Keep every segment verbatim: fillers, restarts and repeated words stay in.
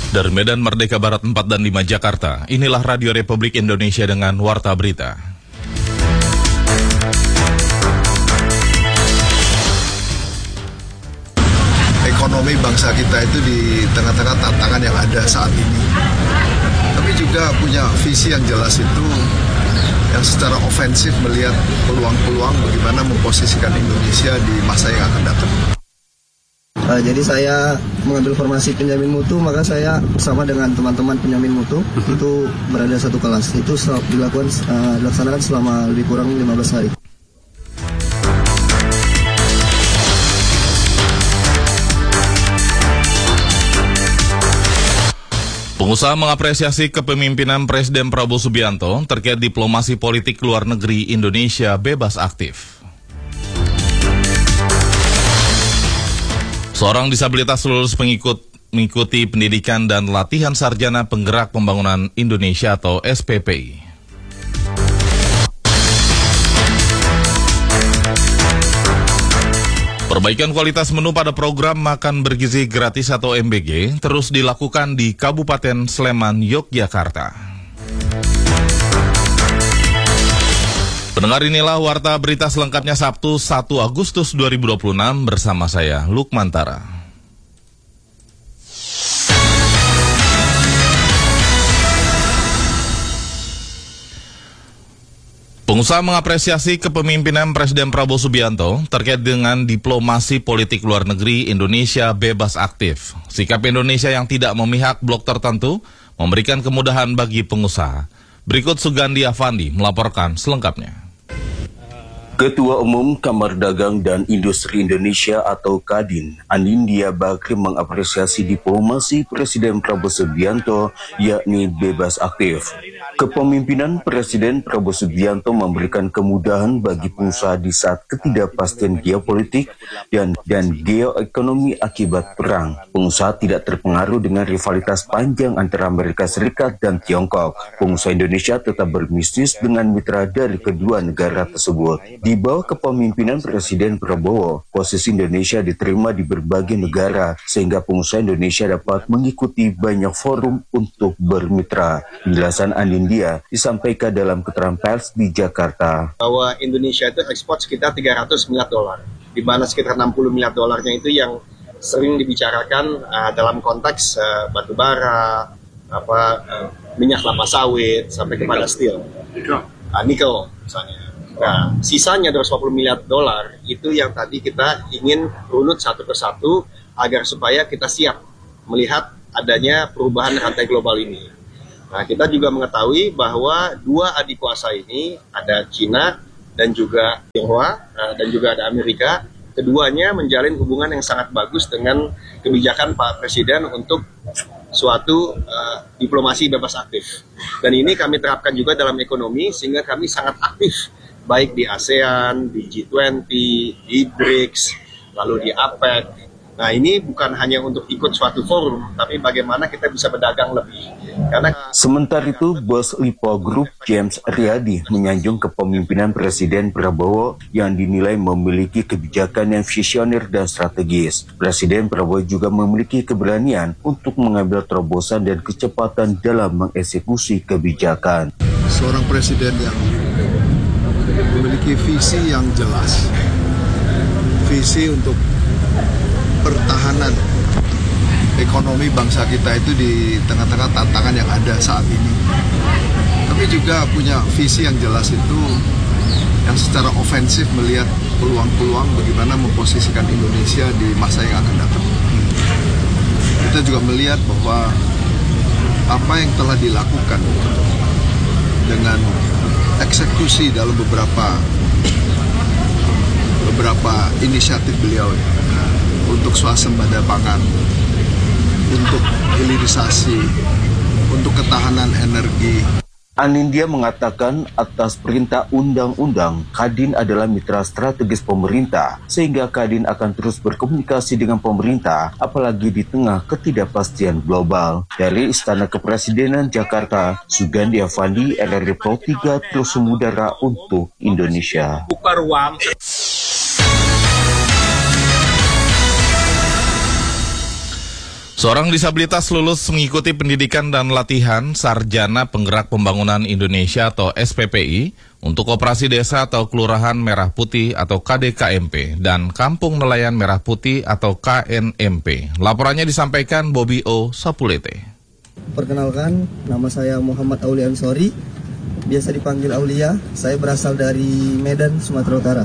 Dari Medan Merdeka Barat empat dan lima Jakarta, inilah Radio Republik Indonesia dengan Warta Berita. Ekonomi bangsa kita itu di tengah-tengah tantangan yang ada saat ini. Tapi juga punya visi yang jelas itu, yang secara ofensif melihat peluang-peluang bagaimana memposisikan Indonesia di masa yang akan datang. Uh, jadi saya mengambil formasi penjamin mutu, maka saya bersama dengan teman-teman penjamin mutu itu berada satu kelas. Itu dilakukan uh, dilaksanakan selama lebih kurang lima belas hari. Pengusaha mengapresiasi kepemimpinan Presiden Prabowo Subianto terkait diplomasi politik luar negeri Indonesia bebas aktif. Seorang disabilitas lulus pengikut mengikuti pendidikan dan latihan sarjana penggerak pembangunan Indonesia atau S P P I. Perbaikan kualitas menu pada program makan bergizi gratis atau M B G terus dilakukan di Kabupaten Sleman, Yogyakarta. Pendengar, inilah Warta Berita selengkapnya Sabtu satu Agustus dua ribu dua puluh enam bersama saya, Lukmantara. Pengusaha mengapresiasi kepemimpinan Presiden Prabowo Subianto terkait dengan diplomasi politik luar negeri Indonesia bebas aktif. Sikap Indonesia yang tidak memihak blok tertentu memberikan kemudahan bagi pengusaha. Berikut Sugandi Afandi melaporkan selengkapnya. Ketua Umum Kamar Dagang dan Industri Indonesia atau Kadin, Anindya Bakri mengapresiasi diplomasi Presiden Prabowo Subianto yakni bebas aktif. Kepemimpinan Presiden Prabowo Subianto memberikan kemudahan bagi pengusaha di saat ketidakpastian geopolitik dan, dan geoekonomi akibat perang. Pengusaha tidak terpengaruh dengan rivalitas panjang antara Amerika Serikat dan Tiongkok. Pengusaha Indonesia tetap berbisnis dengan mitra dari kedua negara tersebut. Di bawah kepemimpinan Presiden Prabowo, posisi Indonesia diterima di berbagai negara sehingga pengusaha Indonesia dapat mengikuti banyak forum untuk bermitra. Penjelasan Anindya disampaikan dalam keterangan pers di Jakarta. Bahwa Indonesia itu ekspor sekitar tiga ratus miliar dolar, di mana sekitar enam puluh miliar dolarnya itu yang sering dibicarakan uh, dalam konteks uh, batu bara, apa uh, minyak kelapa sawit sampai kepada steel, uh, nikel misalnya. Nah, sisanya dua ratus lima puluh miliar dolar itu yang tadi kita ingin runut satu persatu agar supaya kita siap melihat adanya perubahan rantai global ini. Nah, kita juga mengetahui bahwa dua adik kuasa ini, ada China dan juga Tiongkok dan juga ada Amerika. Keduanya menjalin hubungan yang sangat bagus dengan kebijakan Pak Presiden untuk suatu uh, diplomasi bebas aktif. Dan ini kami terapkan juga dalam ekonomi sehingga kami sangat aktif baik di ASEAN, di G dua puluh, di B R I C S, lalu di APEC. Nah, ini bukan hanya untuk ikut suatu forum, tapi bagaimana kita bisa berdagang lebih. Karena sementara itu, Bos Lipo Group James Riyadi menyanjung kepemimpinan Presiden Prabowo yang dinilai memiliki kebijakan yang visioner dan strategis. Presiden Prabowo juga memiliki keberanian untuk mengambil terobosan dan kecepatan dalam mengeksekusi kebijakan. Seorang presiden yang memiliki visi yang jelas, visi untuk pertahanan ekonomi bangsa kita itu di tengah-tengah tantangan yang ada saat ini. Tapi juga punya visi yang jelas itu, yang secara ofensif melihat peluang-peluang bagaimana memposisikan Indonesia di masa yang akan datang. Kita juga melihat bahwa apa yang telah dilakukan dengan eksekusi dalam beberapa beberapa inisiatif beliau ya, untuk swasembada pangan, untuk hilirisasi, untuk ketahanan energi. Anindya mengatakan atas perintah undang-undang, Kadin adalah mitra strategis pemerintah, sehingga Kadin akan terus berkomunikasi dengan pemerintah, apalagi di tengah ketidakpastian global. Dari Istana Kepresidenan Jakarta, Sugandi Afandi, R R I Pro tiga Terus Mudara untuk Indonesia. buka ruang. Seorang disabilitas lulus mengikuti pendidikan dan latihan Sarjana Penggerak Pembangunan Indonesia atau S P P I untuk Operasi Desa atau Kelurahan Merah Putih atau K D K M P dan Kampung Nelayan Merah Putih atau K N M P. Laporannya disampaikan Bobby O. Sapulete. Perkenalkan, nama saya Muhammad Aulia Ansori, biasa dipanggil Aulia. Saya berasal dari Medan, Sumatera Utara.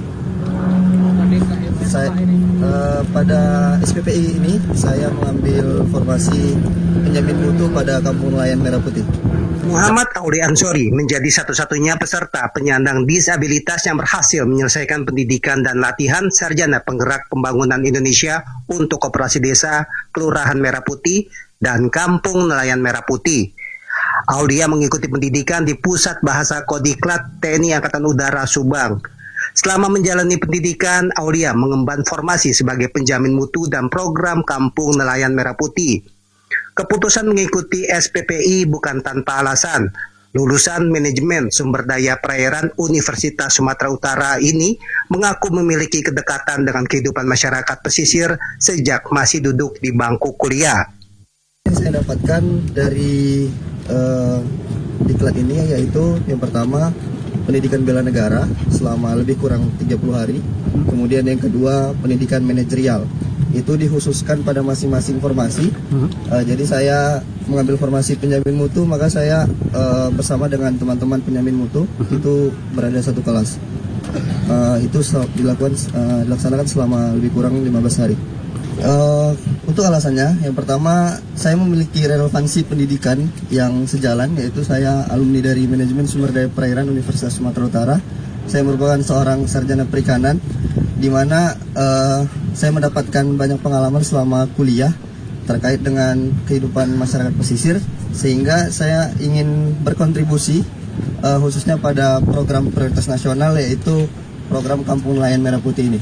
Saya, uh, pada S P P I ini saya mengambil formasi penjamin mutu pada Kampung Nelayan Merah Putih. Muhammad Aulia Ansori menjadi satu-satunya peserta penyandang disabilitas yang berhasil menyelesaikan pendidikan dan latihan Sarjana Penggerak Pembangunan Indonesia untuk Operasi Desa, Kelurahan Merah Putih, dan Kampung Nelayan Merah Putih. Aulia mengikuti pendidikan di Pusat Bahasa Kodiklat T N I Angkatan Udara Subang. Selama menjalani pendidikan, Aulia mengemban formasi sebagai penjamin mutu dan program Kampung Nelayan Merah Putih. Keputusan mengikuti S P P I bukan tanpa alasan. Lulusan Manajemen Sumber Daya Perairan Universitas Sumatera Utara ini mengaku memiliki kedekatan dengan kehidupan masyarakat pesisir sejak masih duduk di bangku kuliah. Saya dapatkan dari uh, diklat ini yaitu yang pertama pendidikan bela negara selama lebih kurang tiga puluh hari. Kemudian yang kedua pendidikan manajerial. Itu dikhususkan pada masing-masing formasi. Uh, jadi saya mengambil formasi penjamin mutu, maka saya uh, bersama dengan teman-teman penjamin mutu itu berada satu kelas. Uh, itu dilakukan uh, dilaksanakan selama lebih kurang lima belas hari. Uh, untuk alasannya, yang pertama saya memiliki relevansi pendidikan yang sejalan, yaitu saya alumni dari Manajemen Sumber Daya Perairan Universitas Sumatera Utara. Saya merupakan seorang sarjana perikanan, di mana uh, saya mendapatkan banyak pengalaman selama kuliah terkait dengan kehidupan masyarakat pesisir, sehingga saya ingin berkontribusi uh, khususnya pada program prioritas nasional, yaitu program Kampung Nelayan Merah Putih ini.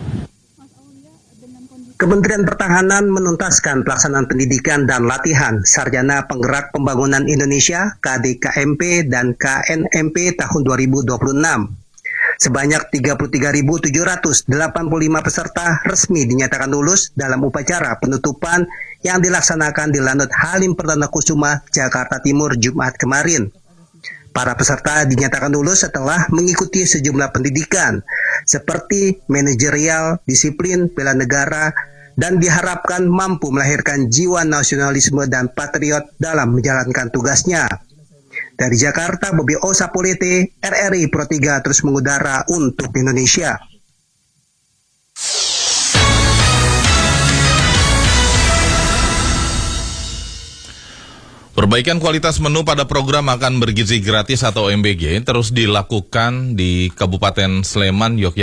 Kementerian Pertahanan menuntaskan pelaksanaan pendidikan dan latihan Sarjana Penggerak Pembangunan Indonesia K D K M P dan K N M P tahun dua ribu dua puluh enam. Sebanyak tiga puluh tiga ribu tujuh ratus delapan puluh lima peserta resmi dinyatakan lulus dalam upacara penutupan yang dilaksanakan di Lanut Halim Perdana Kusuma, Jakarta Timur, Jumat kemarin. Para peserta dinyatakan lulus setelah mengikuti sejumlah pendidikan seperti manajerial, disiplin, bela negara, dan diharapkan mampu melahirkan jiwa nasionalisme dan patriot dalam menjalankan tugasnya. Dari Jakarta, Bobby O. Sapulete, R R I Pro tiga terus mengudara untuk Indonesia. Perbaikan kualitas menu pada program Makan Bergizi Gratis atau M B G terus dilakukan di Kabupaten Sleman, Yogyakarta.